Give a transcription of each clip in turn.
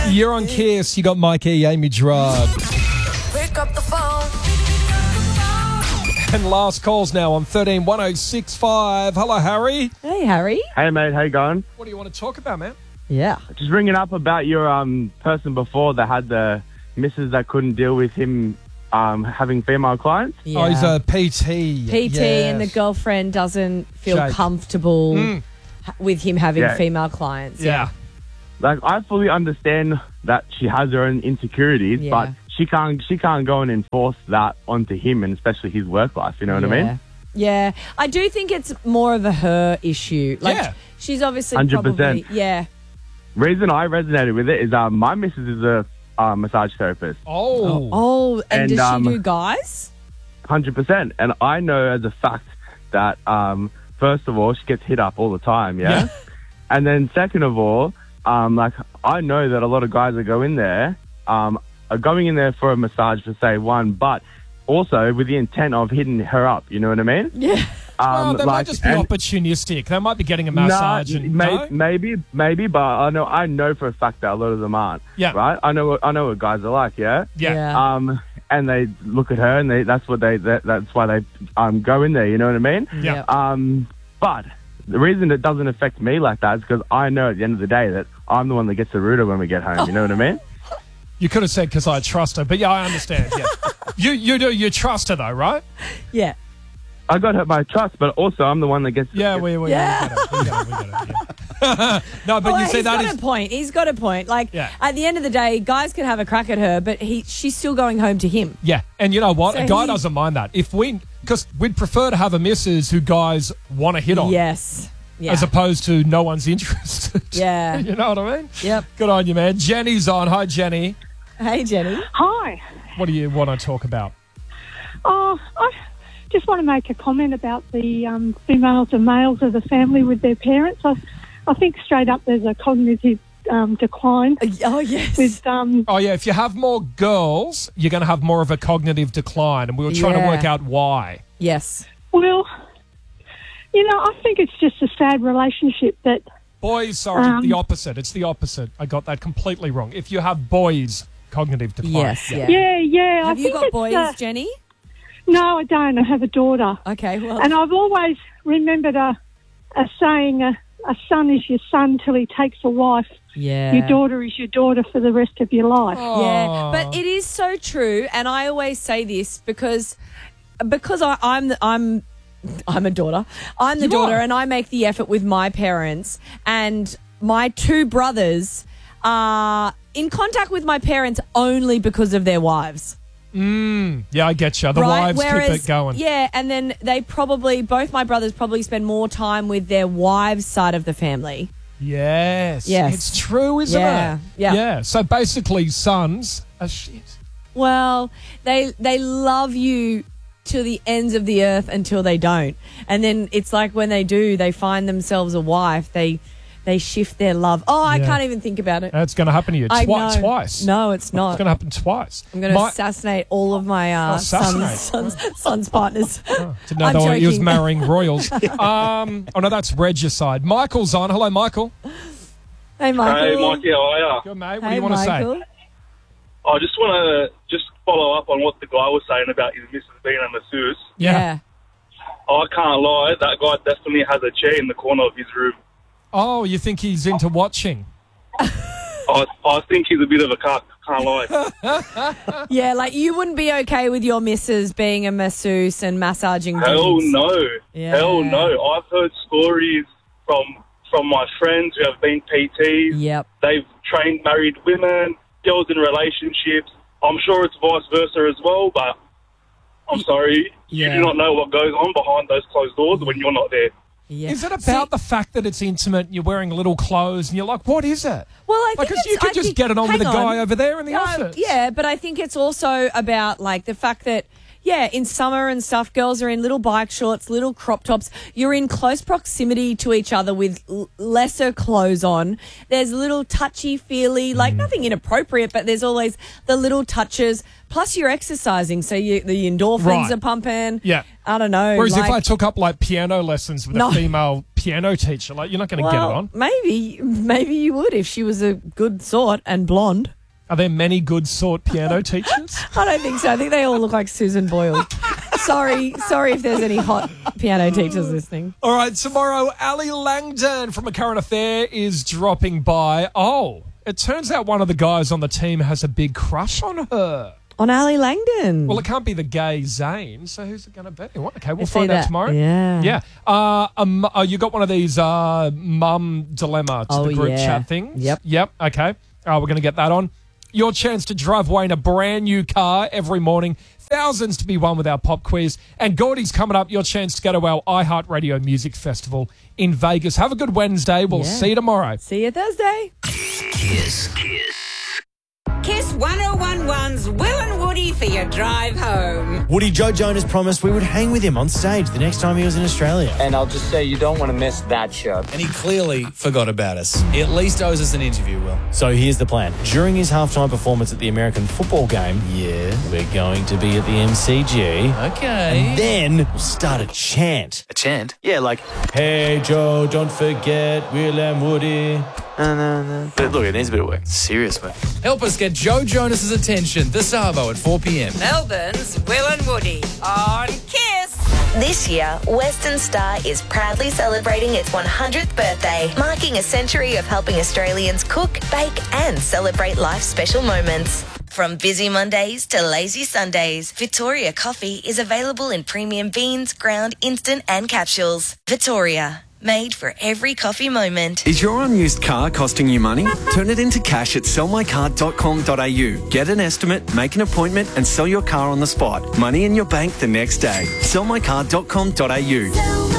You're on Kiss. You got Mike E, Amy Gerard. Pick up the phone. And last calls now on 13 1065. Hello, Harry. Hey, Harry. Hey, mate, how you going? What do you want to talk about, man? Yeah. Just ringing up about your person before that had the missus that couldn't deal with him having female clients. Yeah. Oh, he's a PT. PT and the Yes. girlfriend doesn't feel Shake. comfortable with him having Yeah. female clients. Yeah. Like, I fully understand that she has her own insecurities, Yeah. but she can't go and enforce that onto him, and especially his work life. You know what I mean? Yeah. I do think it's more of a her issue. Like, Yeah. she's obviously 100%. probably... Yeah. Reason I resonated with it is my missus is a massage therapist, Oh. Oh, and And, does she do guys? 100%. And I know as a fact that first of all, she gets hit up all the time. Yeah. And then second of all, like, I know that a lot of guys that go in there are going in there for a massage for, say, one, but also with the intent of hitting her up. You know what I mean? Yeah. Well, they might like, just be and- opportunistic. They might be getting a massage. Nah, and no? maybe, but I know for a fact that a lot of them aren't. Yeah. Right? I know what guys are like. Yeah. Yeah. And they look at her, and that's why they go in there. You know what I mean? Yeah. But the reason it doesn't affect me like that is because I know at the end of the day that I'm the one that gets the rooter when we get home. You know what I mean? You could have said because I trust her, but yeah, I understand. Yeah. you do. You trust her though, right? Yeah. I got her by trust, but also I'm the one that gets. Yeah, we Yeah. get it. We get it. Yeah. No, but you see he's that got is a point. He's got a point. Like, Yeah. at the end of the day, guys can have a crack at her, but she's still going home to him. yeah. And you know what? So a guy he- doesn't mind that because we'd prefer to have a missus who guys want to hit on, Yes. Yeah. as opposed to no one's interested. Yeah. You know what I mean? Yep. Good on you, man. Jenny's on. Hi, Jenny. Hey, Jenny. Hi. What do you want to talk about? Oh, I just want to make a comment about the females and males of the family with their parents. I think straight up there's a cognitive decline Oh, yes. with Oh, yeah. If you have more girls, you're going to have more of a cognitive decline. And we were trying to Yeah. work out why. Yes. well, I think it's just a sad relationship that Boys, sorry, the opposite. It's the opposite. I got that completely wrong. If you have boys, cognitive decline. Yes. Yeah. yeah. Have I you think got it's, boys, Jenny? No, I don't. I have a daughter. Okay, well. And I've always remembered a saying, a son is your son till he takes a wife. Yeah. Your daughter is your daughter for the rest of your life. Yeah, but it is so true, and I always say this because I'm a daughter. I'm the You daughter, are. and I make the effort with my parents, and my two brothers are in contact with my parents only because of their wives. Yeah, I get you. The Right? wives keep it going. Yeah, and then both my brothers probably spend more time with their wives' side of the family. Yes. Yes. It's true, isn't Yeah, it? yeah. Yeah. So basically, sons are shit. Well, they love you to the ends of the earth until they don't. And then it's like when they do, they find themselves a wife, they shift their love. Oh, I Yeah. can't even think about it. That's going to happen to you I know. twice. No, it's not. It's going to happen twice. I'm going to assassinate all of my Assassinate? son's partners. Didn't know I'm that he was joking. marrying royals. Oh, no, that's Regicide. Michael's on. Hello, Michael. Hey, Michael. Hey, Mikey, how are you? Good, mate. What do Hey, you want to say? Michael. I just want to follow up on what the guy was saying about his missus being a masseuse. Yeah. I can't lie, that guy definitely has a chair in the corner of his room. Oh, you think he's into watching? I think he's a bit of a cuck, can't lie. Yeah, like you wouldn't be okay with your missus being a masseuse and massaging Hell dudes. no. Yeah. Hell no. I've heard stories from my friends who have been PTs. Yep. They've trained married women, girls in relationships. I'm sure it's vice versa as well, but I'm sorry. Yeah. You do not know what goes on behind those closed doors when you're not there. Yeah. Is it about the fact that it's intimate and you're wearing little clothes and you're like, what is it? Well, I think Because you could just get it on with the guy over there in the office. Yeah, but I think it's also about like the fact that, yeah, in summer and stuff, girls are in little bike shorts, little crop tops. You're in close proximity to each other with lesser clothes on. There's little touchy-feely, like nothing inappropriate, but there's always the little touches. Plus you're exercising, so the endorphins Right. are pumping. Yeah. I don't know. Whereas if like- I took up like piano lessons with No. a female piano teacher. Like, you're not going to get it on. Maybe you would if she was a good sort and blonde. Are there many good sort piano teachers? I don't think so. I think they all look like Susan Boyle. Sorry if there's any hot piano teachers listening. All right, tomorrow, Ali Langdon from A Current Affair is dropping by. Oh, it turns out one of the guys on the team has a big crush on her. On Ali Langdon. Well, it can't be the gay Zayn, so who's it going to be? What? Okay, we'll find out tomorrow. Yeah. Yeah. You got one of these mum dilemma to the group chat things? Yep. Okay. We're going to get that on. Your chance to drive away in a brand new car every morning. Thousands to be won with our pop quiz. And Gordy's coming up. Your chance to go to our iHeartRadio Music Festival in Vegas. Have a good Wednesday. We'll see you tomorrow. See you Thursday. Kiss 1011's Will and Woody for your drive home. Woody Joe Jonas promised we would hang with him on stage the next time he was in Australia. And I'll just say you don't want to miss that show. And he clearly forgot about us. He at least owes us an interview, Will. So here's the plan. During his halftime performance at the American football game, we're going to be at the MCG. Okay. And then we'll start a chant. A chant? Yeah, like, hey Joe, don't forget Will and Woody. No. But look, it needs a bit of work. Serious work. Help us get Joe Jonas's attention. The Savo at 4 p.m. Melbourne's Will and Woody on Kiss. This year, Western Star is proudly celebrating its 100th birthday, marking a century of helping Australians cook, bake and celebrate life's special moments. From busy Mondays to lazy Sundays, Victoria coffee is available in premium beans, ground, instant and capsules. Victoria. Made for every coffee moment. Is your unused car costing you money? Turn it into cash at sellmycar.com.au. Get an estimate, make an appointment and sell your car on the spot. Money in your bank the next day. Sellmycar.com.au.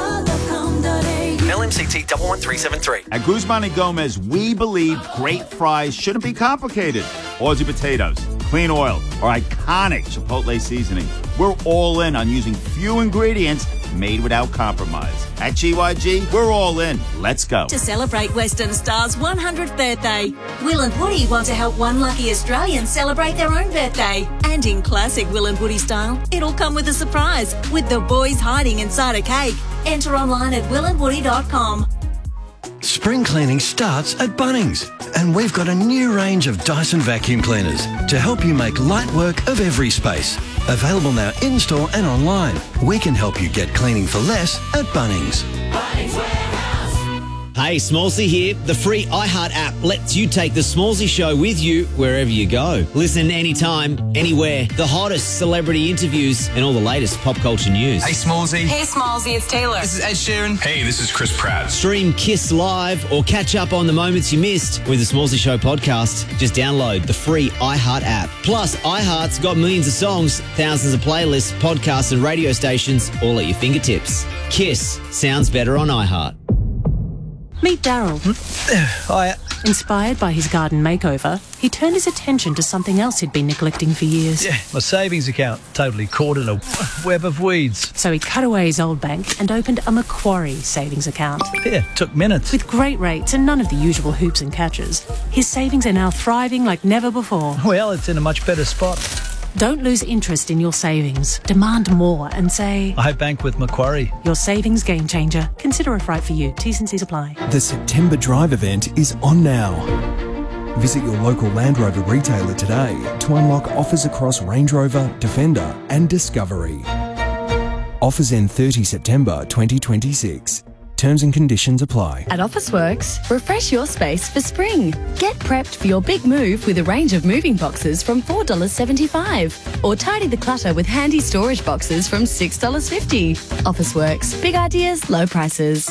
LMCT 11373. At Guzman y Gomez, we believe great fries shouldn't be complicated. Aussie potatoes, clean oil, or iconic Chipotle seasoning. We're all in on using few ingredients made without compromise. At GYG, we're all in. Let's go. To celebrate Western Star's 100th birthday, Will and Woody want to help one lucky Australian celebrate their own birthday. And in classic Will and Woody style, it'll come with a surprise, with the boys hiding inside a cake. Enter online at willandwoody.com. Spring cleaning starts at Bunnings, and we've got a new range of Dyson vacuum cleaners to help you make light work of every space. Available now in-store and online. We can help you get cleaning for less at Bunnings. Hey, Smallsy here. The free iHeart app lets you take The Smallsy Show with you wherever you go. Listen anytime, anywhere. The hottest celebrity interviews and all the latest pop culture news. Hey, Smallsy. Hey, Smallsy, it's Taylor. This is Ed Sheeran. Hey, this is Chris Pratt. Stream Kiss Live or catch up on the moments you missed with The Smallsy Show podcast. Just download the free iHeart app. Plus, iHeart's got millions of songs, thousands of playlists, podcasts and radio stations all at your fingertips. Kiss sounds better on iHeart. Meet Daryl. Hiya. Inspired by his garden makeover, he turned his attention to something else he'd been neglecting for years. Yeah, my savings account, totally caught in a web of weeds. So he cut away his old bank and opened a Macquarie savings account. Yeah, took minutes. With great rates and none of the usual hoops and catches, his savings are now thriving like never before. Well, it's in a much better spot. Don't lose interest in your savings. Demand more and say, I bank with Macquarie. Your savings game changer. Consider if right for you. T's and C's apply. The September Drive event is on now. Visit your local Land Rover retailer today to unlock offers across Range Rover, Defender and Discovery. Offers end 30 September 2026. Terms and conditions apply. At Officeworks, refresh your space for spring. Get prepped for your big move with a range of moving boxes from $4.75. Or tidy the clutter with handy storage boxes from $6.50. Officeworks. Big ideas, low prices.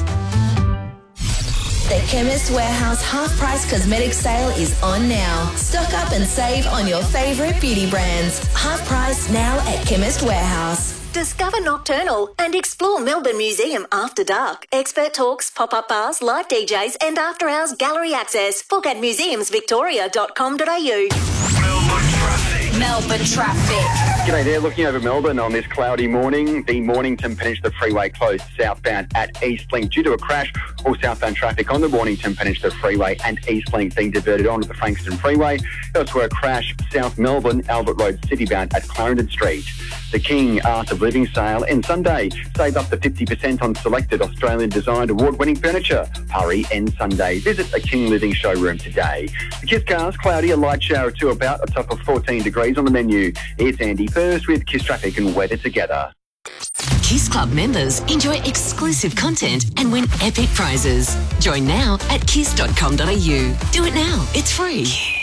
The Chemist Warehouse half-price cosmetic sale is on now. Stock up and save on your favourite beauty brands. Half price now at Chemist Warehouse. Discover Nocturnal and explore Melbourne Museum after dark. Expert talks, pop-up bars, live DJs and after-hours gallery access. Book at museumsvictoria.com.au. Melbourne traffic. G'day there, looking over Melbourne on this cloudy morning. The Mornington Peninsula Freeway closed southbound at Eastlink due to a crash. All southbound traffic on the Mornington Peninsula Freeway and Eastlink being diverted onto the Frankston Freeway. Elsewhere, a crash South Melbourne, Albert Road citybound at Clarendon Street. The King Art of Living sale ends Sunday. Save up to 50% on selected Australian-designed award-winning furniture. Hurry, ends Sunday. Visit a King Living showroom today. The Kiss cars, cloudy, a light shower or two about, a top of 14 degrees on the menu. It's Andy first with Kiss Traffic and weather together. Kiss Club members enjoy exclusive content and win epic prizes. Join now at kiss.com.au. Do it now. It's free.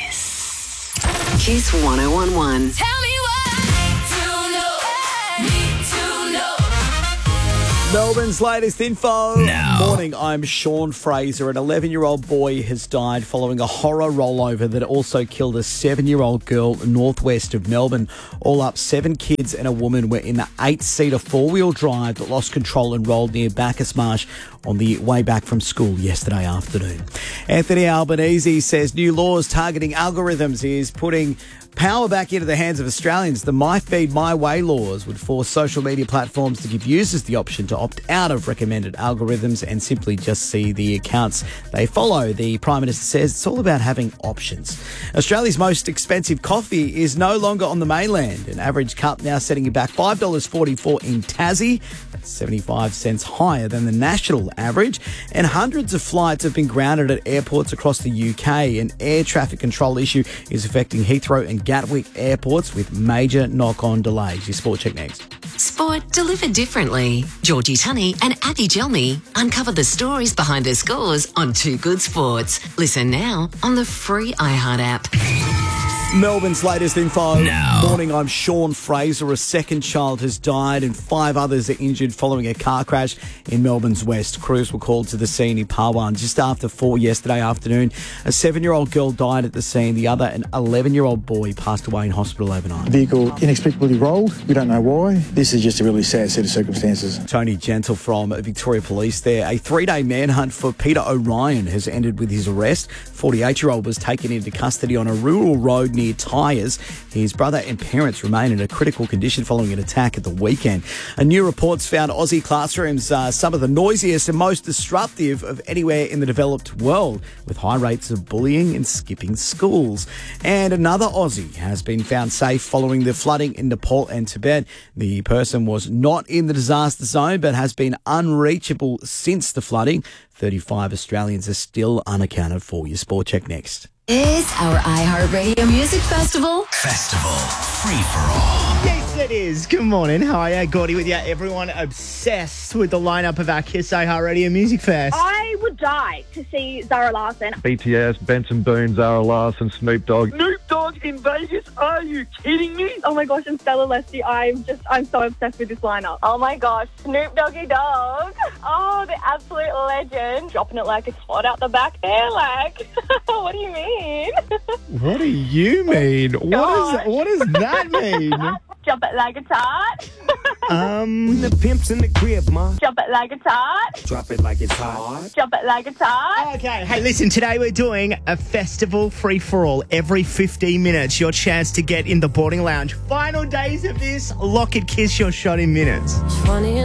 Kiss 1011. Tell me Melbourne's latest info. Now. Morning, I'm Sean Fraser. An 11-year-old boy has died following a horror rollover that also killed a 7-year-old girl northwest of Melbourne. All up, 7 kids and a woman were in the 8-seater four-wheel drive that lost control and rolled near Bacchus Marsh on the way back from school yesterday afternoon. Anthony Albanese says new laws targeting algorithms is putting power back into the hands of Australians. The My Feed, My Way laws would force social media platforms to give users the option to opt out of recommended algorithms and simply just see the accounts they follow. The Prime Minister says it's all about having options. Australia's most expensive coffee is no longer on the mainland. An average cup now setting you back $5.44 in Tassie. That's 75 cents higher than the national average. And hundreds of flights have been grounded at airports across the UK. An air traffic control issue is affecting Heathrow and Gatwick airports with major knock-on delays. Your Sport Check next. Sport delivered differently. Georgie Tunney and Abby Gelmy uncover the stories behind their scores on Too Good Sports. Listen now on the free iHeart app. Melbourne's latest info. Now. Morning, I'm Sean Fraser. A second child has died and 5 others are injured following a car crash in Melbourne's west. Crews were called to the scene in Parwan just after 4 yesterday afternoon. A 7-year-old girl died at the scene. The other, an 11-year-old boy, passed away in hospital overnight. The vehicle inexplicably rolled. We don't know why. This is just a really sad set of circumstances. Tony Gentle from Victoria Police there. A 3-day manhunt for Peter O'Ryan has ended with his arrest. 48-year-old was taken into custody on a rural road near Tyres. His brother and parents remain in a critical condition following an attack at the weekend. A new report's found Aussie classrooms are some of the noisiest and most disruptive of anywhere in the developed world, with high rates of bullying and skipping schools. And another Aussie has been found safe following the flooding in Nepal and Tibet. The person was not in the disaster zone but has been unreachable since the flooding. 35 Australians are still unaccounted for. Your Sport Check next. It's our iHeartRadio Music Festival. Festival free for all. Yes, it is. Good morning. How are you? Gordy with you. Everyone obsessed with the lineup of our Kiss iHeartRadio Music Fest. I would die to see Zara Larsson. BTS, Benson Boone, Zara Larsson, Snoop Dogg. Snoop Dogg in Vegas? Are you kidding me? Oh my gosh, and Stella Leslie. I'm so obsessed with this lineup. Oh my gosh, Snoop Doggy Dogg. Oh, the absolute legend. Dropping it like it's hot out the back there, like. What do you mean? What do you mean? What does that mean? Jump it like a tart. The pimp's in the crib, ma. Jump it like a tart. Drop it like it's hot. Jump it like a tart. Okay, hey, listen, today we're doing a festival free-for-all. Every 15 minutes, your chance to get in the boarding lounge. Final days of this, lock it, Kiss your shot in minutes. Funny